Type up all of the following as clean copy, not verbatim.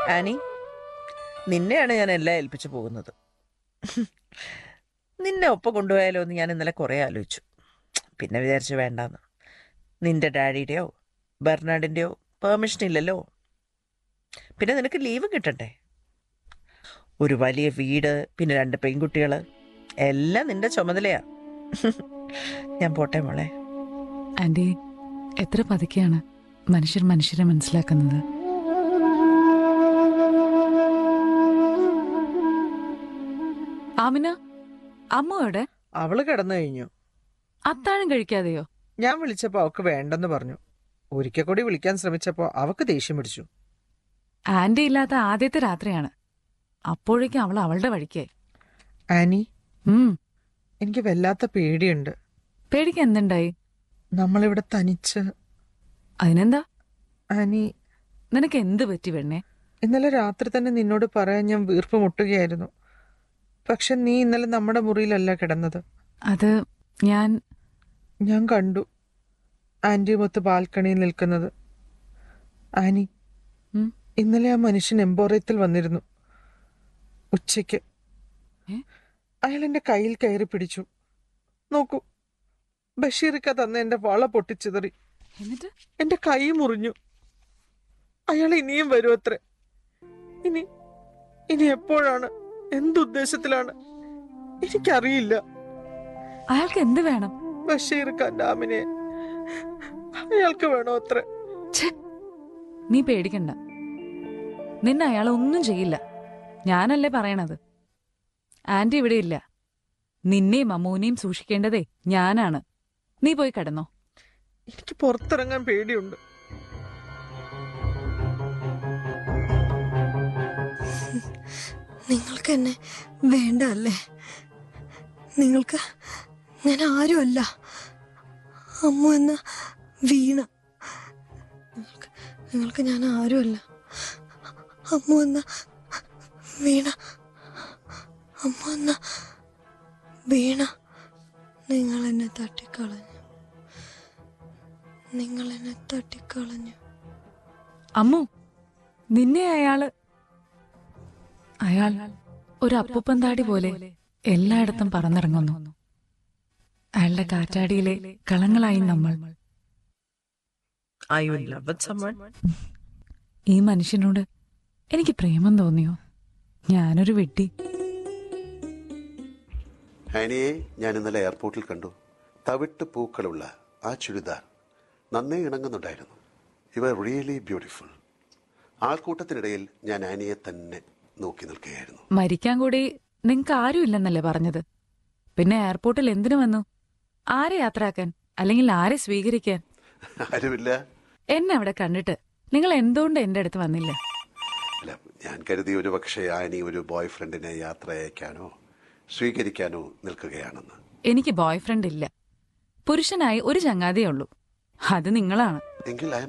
Annie, നിന്നെയാണ് ഞാൻ എല്ലാം ഏൽപ്പിച്ചു പോകുന്നത്. നിന്നെ ഒപ്പം കൊണ്ടുപോയാലോ എന്ന് ഞാൻ ഇന്നലെ കുറേ ആലോചിച്ചു. പിന്നെ വിചാരിച്ചു വേണ്ടാന്ന്. നിന്റെ ഡാഡിയുടെയോ ബെർണാഡിൻ്റെയോ പെർമിഷൻ ഇല്ലല്ലോ. പിന്നെ നിനക്ക് ലീവ് കിട്ടണ്ടേ? ഒരു വലിയ വീട്, പിന്നെ 2 പെൺകുട്ടികൾ, എല്ലാം നിന്റെ ചുമതലയാ. ഞാൻ പോട്ടെ മോളെ. ആന്റി, എത്ര പതുക്കെയാണ് മനുഷ്യർ മനുഷ്യരെ മനസ്സിലാക്കുന്നത്. ആമിന, അമ്മ എവിടെ? അവള് കിടന്നു കഴിഞ്ഞു. അത്താഴം കഴിക്കാതെയോ? ഞാൻ വിളിച്ചപ്പോ അവക്ക് വേണ്ടെന്ന് പറഞ്ഞു. ഒരിക്കൽ കൂടി വിളിക്കാൻ ശ്രമിച്ചപ്പോ അവക്ക് ദേഷ്യം പിടിച്ചു. ആന്റി ഇല്ലാത്ത ആദ്യത്തെ രാത്രിയാണ്. അപ്പോഴേക്കും അവൾ അവളുടെ വഴിക്കായി. ആനി, എനിക്ക് വല്ലാത്ത പേടിയുണ്ട്. പേടിക്ക് എന്തുണ്ടായി? നമ്മളിവിടെ തനിച്ച്. അതിനെന്താ? ആനി, നിനക്ക് എന്ത് പറ്റി പെണ്ണേ? ഇന്നലെ രാത്രി തന്നെ നിന്നോട് പറയാൻ ഞാൻ വീർപ്പ് മുട്ടുകയായിരുന്നു. പക്ഷെ നീ ഇന്നലെ നമ്മുടെ മുറിയിലല്ല കിടന്നത്. അത് ഞാൻ കണ്ടു ആന്റിയുമൊത്ത് ബാൽക്കണിയിൽ നിൽക്കുന്നത്. ആനി, ഇന്നലെ ആ മനുഷ്യൻ എംപോറിയത്തിൽ വന്നിരുന്നു ഉച്ചയ്ക്ക്. അയാൾ എന്റെ കയ്യിൽ കയറി പിടിച്ചു. നോക്കൂ, ബഷീറിക്ക തന്ന എന്റെ വള പൊട്ടിച്ചിതറി. എന്നിട്ട് എന്റെ കൈ മുറിഞ്ഞു. അയാൾ ഇനിയും വരുമത്രേ. ഇനി എപ്പോഴാണ്, എന്തുദ്ദേശത്തിലാണ്, എനിക്കറിയില്ല. അയാൾക്ക് എന്ത് വേണം? ബഷീറിക്കാന്റെ ആമിനെ അയാൾക്ക് വേണോ അത്ര? നീ പേടിക്കണ്ട, നിന്നെ അയാൾ ഒന്നും ചെയ്യില്ല. ഞാനല്ലേ പറയണത്. ആന്റി ഇവിടെ ഇല്ല. നിന്നെയും അമ്മൂനെയും സൂക്ഷിക്കേണ്ടതേ ഞാനാണ്. നീ പോയി കിടന്നോ. എനിക്ക് പുറത്തിറങ്ങാൻ പേടിയുണ്ട്. നിങ്ങൾക്ക് എന്നെ വേണ്ട അല്ലേ? നിങ്ങൾക്ക് ഞാൻ ആരുമല്ല. അമ്മു എന്ന വീണ. നിങ്ങൾക്ക് ഞാൻ ആരുമല്ല. അമ്മു എന്ന വീണ. അമ്മു എന്ന വീണ. നിങ്ങൾ എന്നെ തട്ടിക്കളഞ്ഞു. അമ്മു, നിന്നെ അയാൾ ഒരു അപ്പൂപ്പന്താടി പോലെ എല്ലായിടത്തും പറന്നിറങ്ങുന്നു. അയാളുടെ കാറ്റാടിയിലെ കളങ്ങളായി നമ്മൾ. ഈ മനുഷ്യനോട് എനിക്ക് പ്രേമം തോന്നിയോ? ഞാനൊരു വിഡ്ഢി. ആനിയെ ഞാൻ ഇന്നലെ എയർപോർട്ടിൽ കണ്ടു. തവിട്ട് പൂക്കളുള്ള ആ ചുരിദാർ നന്നേ ഇണങ്ങുന്നുണ്ടായിരുന്നു. You are really beautiful. ആൾക്കൂട്ടത്തിനിടയിൽ ഞാൻ ആനിയെ തന്നെ നോക്കി നിൽക്കുകയായിരുന്നു. മരിക്കാൻ കൂടി നിങ്ങക്ക് ആരും ഇല്ലെന്നല്ലേ പറഞ്ഞത്? പിന്നെ എയർപോർട്ടിൽ എന്തിനു വന്നു? ആരെ യാത്രയാക്കാൻ, അല്ലെങ്കിൽ ആരെ സ്വീകരിക്കാൻ? ആരുമില്ല. എന്നെ അവിടെ കണ്ടിട്ട് നിങ്ങൾ എന്തുകൊണ്ട് എന്റെ അടുത്ത് വന്നില്ല? അല്ല, ഞാൻ കരുതി ഒരു പക്ഷേ ആനി ഒരു ബോയ് ഫ്രണ്ടിനെ യാത്ര അയക്കാനോ സ്വീകരിക്കാനോ നിൽക്കുകയാണെന്ന്. എനിക്ക് ബോയ് ഫ്രണ്ട് ഇല്ല. പുരുഷനായി ഒരു ചങ്ങാതിയേ ഉള്ളൂ. അത് നിങ്ങളാണ്. എങ്കിൽ ഐ എം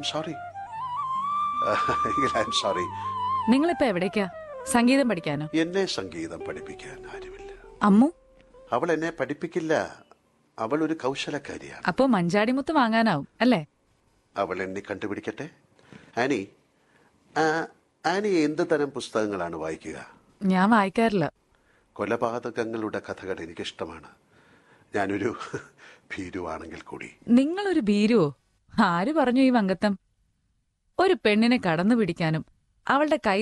സോറി. നിങ്ങളിപ്പോ എവിടേക്കാ? സംഗീതം പഠിക്കാനോ? എന്നെ സംഗീതം പഠിപ്പിക്കാൻ ആരുമില്ല. അമ്മു? അവൾ എന്നെ പഠിപ്പിക്കില്ല. അവൾ ഒരു കൗശലക്കാരിയാണ്. അപ്പോ മഞ്ചാടിമുത്ത് വാങ്ങാനാവും അല്ലേ? അവൾ എന്നെ കണ്ടുപിടിക്കട്ടെ. ആനി എന്ത് തരം പുസ്തകങ്ങളാണ് വായിക്കുക? ഞാൻ വായിക്കാറില്ല. കൊലപാതകങ്ങളുടെ കഥകൾ എനിക്കിഷ്ടമാണ്. ഞാനൊരു ഭീരുവാണെങ്കിൽ കൂടി. നിങ്ങളൊരു ഭീരുവോ? ആര് പറഞ്ഞു ഈ വങ്കത്തം? ഒരു പെണ്ണിനെ കടന്നു പിടിക്കാനും അവളുടെ കൈ